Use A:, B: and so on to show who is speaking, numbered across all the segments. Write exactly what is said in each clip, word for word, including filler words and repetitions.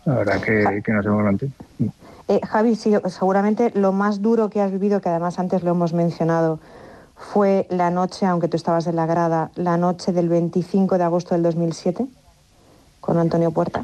A: La verdad que, que nos hemos mantenido.
B: Eh, Javi, sí, seguramente lo más duro que has vivido, que además antes lo hemos mencionado, fue la noche, aunque tú estabas en la grada, la noche del veinticinco de agosto del dos mil siete, con Antonio Puerta.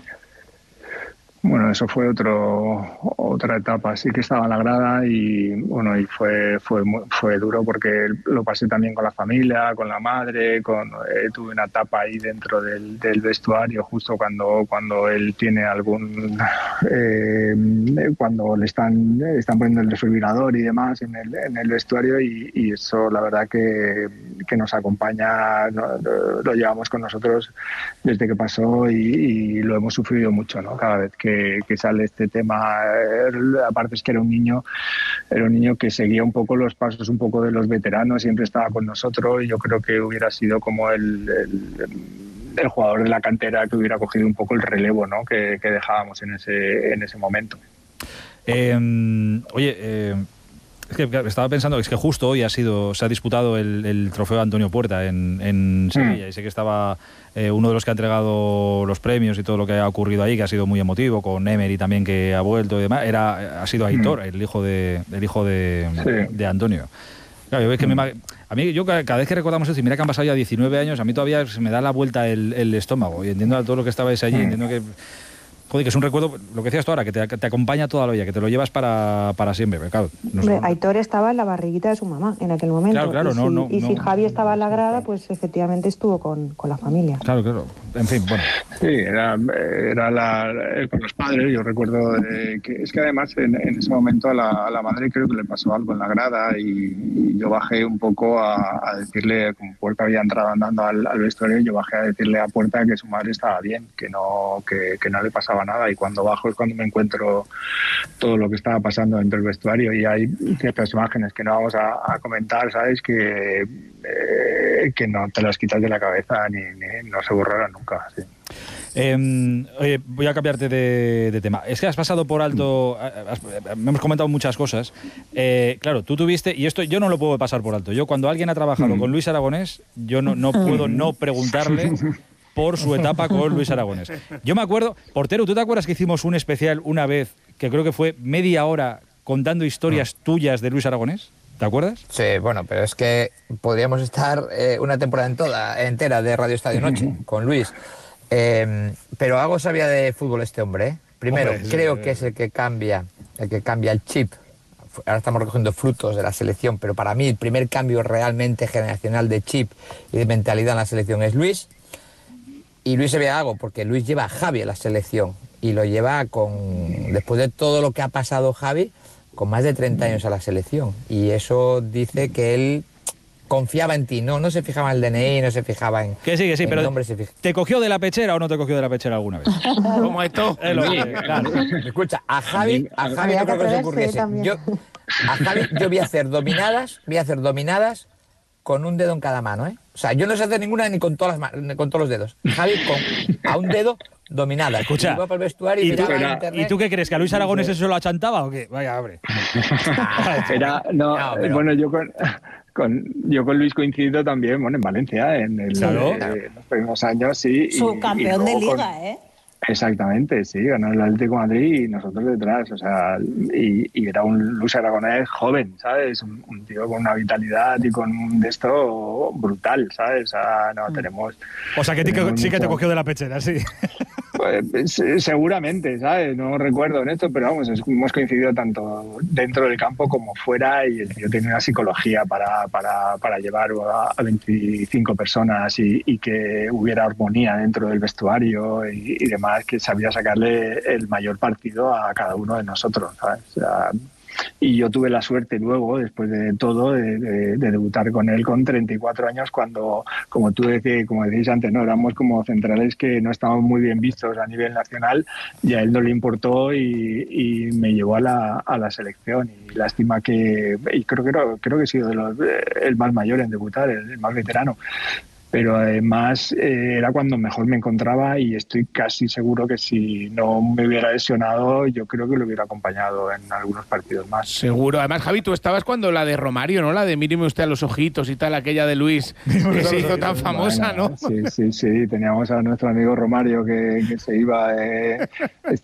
A: Bueno, eso fue otro otra etapa. Sí que estaba en la grada y bueno, y fue fue fue duro porque lo pasé también con la familia, con la madre, con eh, tuve una etapa ahí dentro del, del vestuario justo cuando cuando él tiene algún eh, cuando le están están poniendo el desfibrilador y demás en el en el vestuario y, y eso la verdad que, que nos acompaña, ¿no? lo, lo llevamos con nosotros desde que pasó y, y lo hemos sufrido mucho, ¿no? Cada vez que Que, que sale este tema, aparte es que era un niño era un niño que seguía un poco los pasos un poco de los veteranos, siempre estaba con nosotros y yo creo que hubiera sido como el, el, el jugador de la cantera que hubiera cogido un poco el relevo, ¿no? que, que dejábamos en ese, en ese momento.
C: Eh, oye, eh, es que estaba pensando, es que justo hoy ha sido, se ha disputado el, el trofeo Antonio Puerta en, en Sevilla, mm. y sé que estaba eh, uno de los que ha entregado los premios y todo lo que ha ocurrido ahí, que ha sido muy emotivo, con Emery también que ha vuelto y demás, era, ha sido Aitor, mm. el hijo de, el hijo de, sí. de Antonio. Claro, yo ves que mm. me, a mí, yo cada vez que recordamos esto, y mira que han pasado ya diecinueve años, a mí todavía se me da la vuelta el, el estómago, y entiendo todo lo que estabais allí, mm. entiendo que... Joder, que es un recuerdo, lo que decías tú ahora, que te, que te acompaña toda la vida, que te lo llevas para, para siempre. Pero claro, no
B: Hombre, Aitor estaba en la barriguita de su mamá en aquel momento.
C: Claro, claro,
B: y
C: no,
B: si,
C: no.
B: Y
C: no,
B: si Javi estaba en la grada, pues efectivamente estuvo con, con la familia.
C: Claro, claro. En fin, bueno.
A: Sí, era, era la, con los padres. Yo recuerdo de que es que además en, en ese momento a la, a la madre creo que le pasó algo en la grada y, y yo bajé un poco a, a decirle, como Puerta había entrado andando al, al vestuario, yo bajé a decirle a Puerta que su madre estaba bien, que no, que, que no le pasaba nada, y cuando bajo es cuando me encuentro todo lo que estaba pasando dentro del vestuario y hay ciertas imágenes que no vamos a, a comentar, ¿sabes? Que, eh, que no te las quitas de la cabeza ni, ni no se borrarán nunca, sí.
C: Eh, oye, voy a cambiarte de, de tema. Es que has pasado por alto, has, hemos comentado muchas cosas. Eh, claro, tú tuviste, y esto yo no lo puedo pasar por alto. Yo cuando alguien ha trabajado mm. con Luis Aragonés, yo no, no puedo no preguntarle por su etapa con Luis Aragonés. Yo me acuerdo, Portero, ¿tú te acuerdas que hicimos un especial una vez, que creo que fue media hora, contando historias tuyas de Luis Aragonés? ¿Te acuerdas?
D: Sí, bueno, pero es que podríamos estar eh, una temporada en toda, entera de Radio Estadio Noche con Luis. Eh, pero algo sabía de fútbol este hombre, ¿eh? Primero, hombre, creo sí, que es el que cambia, el que cambia el chip. Ahora estamos recogiendo frutos de la selección, pero para mí el primer cambio realmente generacional de chip y de mentalidad en la selección es Luis. Y Luis se ve algo, porque Luis lleva a Javi a la selección y lo lleva con, después de todo lo que ha pasado Javi, con más de treinta años a la selección. Y eso dice que él confiaba en ti, no, no se fijaba en el D N I, no se fijaba en...
C: Que sí, que sí, pero
D: nombre, se fija...
C: ¿te cogió de la pechera o no te cogió de la pechera alguna vez?
E: Como esto.
C: Es lo que, claro.
D: Escucha, a Javi, a Javi no creo que se ocurriese. Yo, a Javi yo voy a hacer dominadas, voy a hacer dominadas con un dedo en cada mano, ¿eh? O sea, yo no sé hacer ninguna ni con todas las ni con todos los dedos. Javi con a un dedo dominada.
C: Escucha,
D: iba para el vestuario y,
C: ¿y, tú,
D: era,
C: ¿y tú qué crees? ¿Que a Luis Aragonés eso lo achantaba o qué? Vaya, abre.
A: Era, no, no pero... bueno, yo con, con yo con Luis coincido también, bueno, en Valencia, en, el,
C: claro.
A: eh, en los primeros años, sí.
F: Subcampeón de Liga,
A: con,
F: ¿eh?
A: Exactamente, sí, ganó el Atlético de Madrid y nosotros detrás, o sea, y, y era un Luis Aragonés joven, ¿sabes? Un, un tío con una vitalidad y con un de esto brutal, ¿sabes? O sea, no, tenemos...
C: O sea, que sí
A: mucho...
C: que te cogió de la pechera, sí.
A: Pues, seguramente, ¿sabes? No recuerdo en esto, pero vamos, hemos coincidido tanto dentro del campo como fuera y el tío tiene una psicología para, para, para llevar a veinticinco personas y, y que hubiera armonía dentro del vestuario y, y demás, que sabía sacarle el mayor partido a cada uno de nosotros, ¿sabes? O sea, y yo tuve la suerte luego, después de todo, de, de, de debutar con él con treinta y cuatro años, cuando, como tú decías, como decís antes, no éramos como centrales que no estaban muy bien vistos a nivel nacional, y a él no le importó y, y me llevó a la, a la selección. Y lástima que, y creo que creo que he sido de los, el más mayor en debutar, el, el más veterano. Pero además eh, era cuando mejor me encontraba y estoy casi seguro que si no me hubiera lesionado, yo creo que lo hubiera acompañado en algunos partidos más.
E: Seguro. Además, Javi, tú estabas cuando la de Romario, ¿no? La de míreme usted a los ojitos y tal, aquella de Luis, que se hizo tan famosa,
A: bueno,
E: ¿no?
A: Sí, sí, sí. Teníamos a nuestro amigo Romario que, que se iba... Eh,